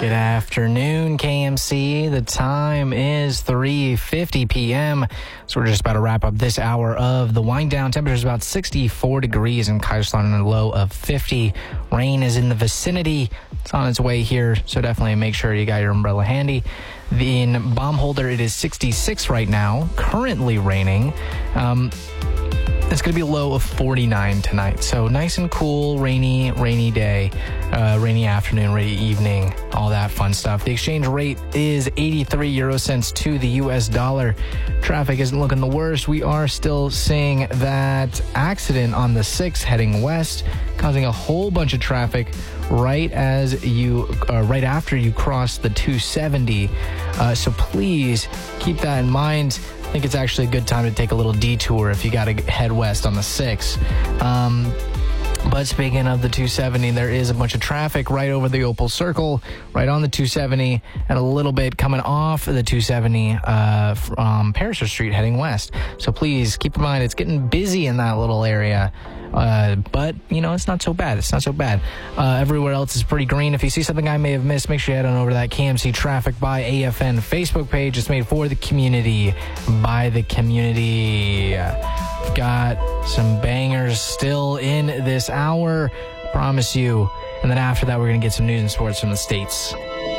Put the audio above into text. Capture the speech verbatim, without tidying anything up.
Good afternoon, K M C. The time is three fifty p.m. So we're just about to wrap up this hour of the wind down. Temperature is about sixty-four degrees in Kaiserslautern and a low of fifty. Rain is in the vicinity. It's on its way here, so definitely make sure you got your umbrella handy. In Baumholder, it is sixty-six right now, currently raining. Um, It's going to be a low of forty-nine tonight. So nice and cool, rainy, rainy day, uh, rainy afternoon, rainy evening, all that fun stuff. The exchange rate is eighty-three euro cents to the U S dollar. Traffic isn't looking the worst. We are still seeing that accident on the six heading west, causing a whole bunch of traffic right as you, uh, right after you cross the two seventy. Uh, so please keep that in mind. I think it's actually a good time to take a little detour if you got to head west on the six. Um, but speaking of the two seventy, there is a bunch of traffic right over the Opal Circle, right on the two seventy, and a little bit coming off the two seventy uh, from Pariser Street heading west. So please keep in mind, it's getting busy in that little area. Uh, but, you know, it's not so bad. It's not so bad. Uh, everywhere else is pretty green. If you see something I may have missed, make sure you head on over to that K M C Traffic by A F N Facebook page. It's made for the community, by the community. We've got some bangers still in this hour, promise you. And then after that, we're going to get some news and sports from the States.